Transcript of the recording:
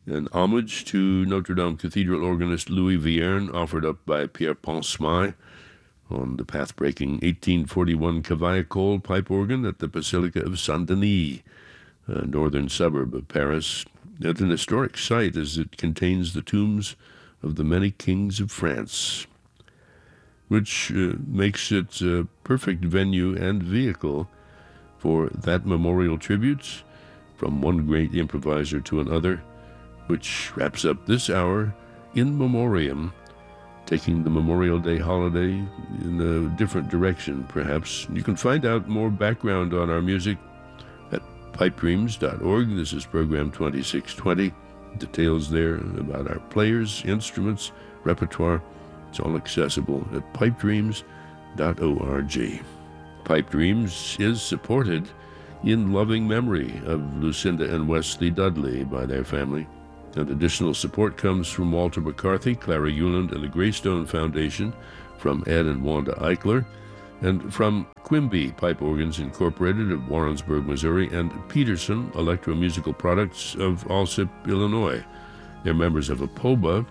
An homage to Notre Dame Cathedral organist Louis Vierne, offered up by Pierre Pansemaille on the path-breaking 1841 Cavaillé-Coll pipe organ at the Basilica of Saint-Denis, a northern suburb of Paris. It's an historic site as it contains the tombs of the many kings of France, which makes it a perfect venue and vehicle for that memorial tribute from one great improviser to another, which wraps up this hour in memoriam, taking the Memorial Day holiday in a different direction, perhaps. You can find out more background on our music at pipedreams.org. This is program 2620. Details there about our players, instruments, repertoire. It's all accessible at pipedreams.org. Pipe Dreams is supported in loving memory of Lucinda and Wesley Dudley by their family. And additional support comes from Walter McCarthy, Clara Euland, and the Greystone Foundation, from Ed and Wanda Eichler, and from Quimby Pipe Organs Incorporated of Warrensburg, Missouri, and Peterson Electromusical Products of Alsip, Illinois. They're members of APOBA,